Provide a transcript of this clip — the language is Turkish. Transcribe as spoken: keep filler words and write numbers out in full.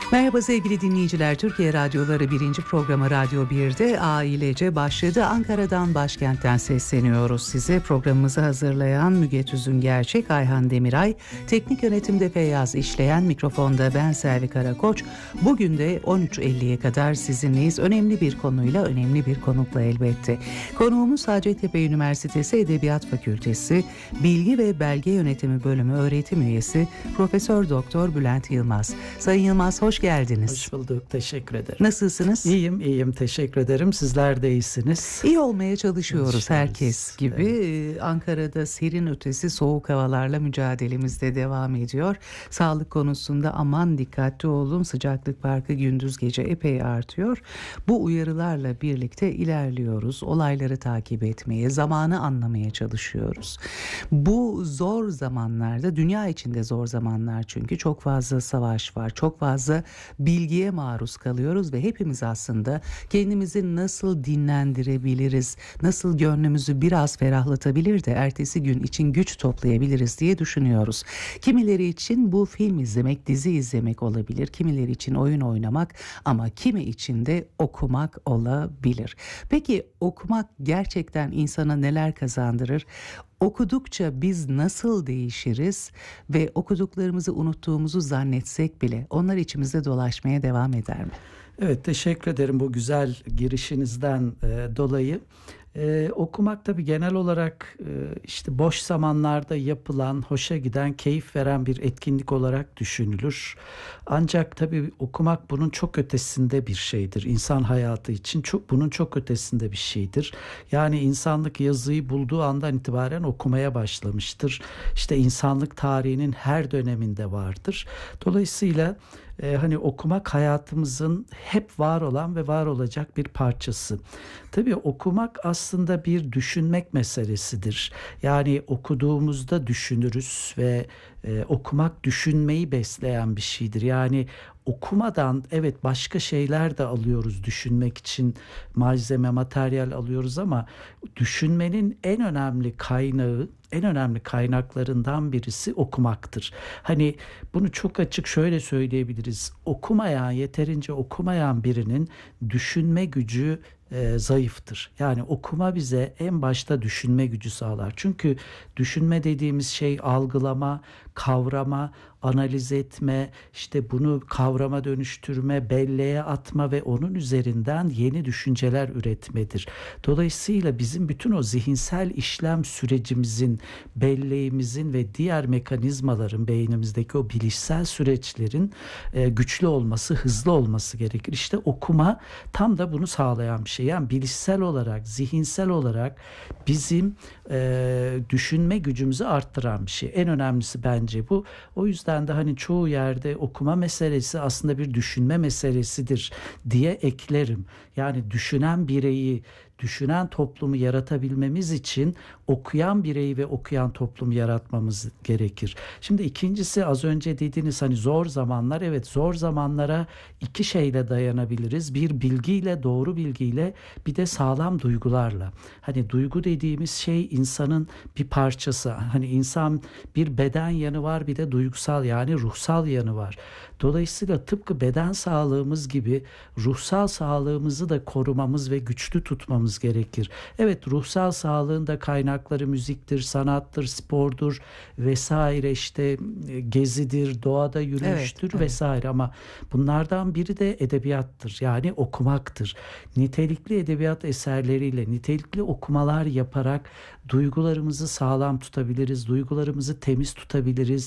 Merhaba sevgili dinleyiciler. Türkiye Radyoları birinci programı Radyo bir'de ailece başladı. Ankara'dan, başkentten sesleniyoruz size. Programımızı hazırlayan Müge Tüzün Gerçek, Ayhan Demiray, teknik yönetimde Feyyaz İşleyen, mikrofonda ben Selvi Karakoç. Bugün de on üç elliye kadar sizinleyiz. Önemli bir konuyla, önemli bir konukla elbette. Konuğumuz Hacettepe Üniversitesi Edebiyat Fakültesi Bilgi ve Belge Yönetimi Bölümü öğretim üyesi Profesör Doktor Bülent Yılmaz. Sayın Yılmaz, hoş geldiniz. Hoş bulduk, teşekkür ederim. Nasılsınız? İyiyim, iyiyim, teşekkür ederim. Sizler de iyisiniz. İyi olmaya çalışıyoruz, çalışıyoruz. Herkes gibi. Evet. Ankara'da serin ötesi soğuk havalarla mücadelemiz de devam ediyor. Sağlık konusunda aman dikkatli olun. Sıcaklık farkı gündüz gece epey artıyor. Bu uyarılarla birlikte ilerliyoruz. Olayları takip etmeye, zamanı anlamaya çalışıyoruz. Bu zor zamanlarda, dünya içinde zor zamanlar çünkü çok fazla savaş var, çok fazla bilgiye maruz kalıyoruz ve hepimiz aslında kendimizi nasıl dinlendirebiliriz, nasıl gönlümüzü biraz ferahlatabilir de ertesi gün için güç toplayabiliriz diye düşünüyoruz. Kimileri için bu film izlemek, dizi izlemek olabilir, kimileri için oyun oynamak, ama kimi için de okumak olabilir. Peki okumak gerçekten insana neler kazandırır? Okudukça biz nasıl değişiriz ve okuduklarımızı unuttuğumuzu zannetsek bile onlar içimizde dolaşmaya devam eder mi? Evet, teşekkür ederim bu güzel girişinizden e, dolayı. Ee, okumak tabii genel olarak e, işte boş zamanlarda yapılan, hoşa giden, keyif veren bir etkinlik olarak düşünülür. Ancak tabii okumak bunun çok ötesinde bir şeydir. İnsan hayatı için çok, bunun çok ötesinde bir şeydir. Yani insanlık yazıyı bulduğu andan itibaren okumaya başlamıştır. İşte insanlık tarihinin her döneminde vardır. Dolayısıyla Ee, hani okumak hayatımızın hep var olan ve var olacak bir parçası. Tabii okumak aslında bir düşünmek meselesidir. Yani okuduğumuzda düşünürüz ve e, okumak düşünmeyi besleyen bir şeydir. Yani okumadan evet başka şeyler de alıyoruz düşünmek için, malzeme, materyal alıyoruz, ama düşünmenin en önemli kaynağı, en önemli kaynaklarından birisi okumaktır. Hani bunu çok açık şöyle söyleyebiliriz. Okumayan, yeterince okumayan birinin düşünme gücü e, zayıftır. Yani okuma bize en başta düşünme gücü sağlar. Çünkü düşünme dediğimiz şey algılama, kavrama, analiz etme, işte bunu kavrama dönüştürme, belleğe atma ve onun üzerinden yeni düşünceler üretmedir. Dolayısıyla bizim bütün o zihinsel işlem sürecimizin, belleğimizin ve diğer mekanizmaların, beynimizdeki o bilişsel süreçlerin e, güçlü olması, hızlı olması gerekir. İşte okuma tam da bunu sağlayan bir şey. Yani bilişsel olarak, zihinsel olarak bizim e, düşünme gücümüzü arttıran bir şey. En önemlisi bence bu. O yüzden de hani çoğu yerde okuma meselesi aslında bir düşünme meselesidir diye eklerim. Yani düşünen bireyi, düşünen toplumu yaratabilmemiz için okuyan bireyi ve okuyan toplumu yaratmamız gerekir. Şimdi ikincisi, az önce dediğiniz hani zor zamanlar, evet zor zamanlara iki şeyle dayanabiliriz. Bir, bilgiyle, doğru bilgiyle, bir de sağlam duygularla. Hani duygu dediğimiz şey insanın bir parçası. Hani insan bir beden yanı var, bir de duygusal yani ruhsal yanı var. Dolayısıyla tıpkı beden sağlığımız gibi ruhsal sağlığımızı da korumamız ve güçlü tutmamız gerekir. Evet, ruhsal sağlığın da kaynakları müziktir, sanattır, spordur vesaire, işte gezidir, doğada yürüyüştür, evet, vesaire, evet. Ama bunlardan biri de edebiyattır. Yani okumaktır. Nitelikli edebiyat eserleriyle, nitelikli okumalar yaparak duygularımızı sağlam tutabiliriz, duygularımızı temiz tutabiliriz.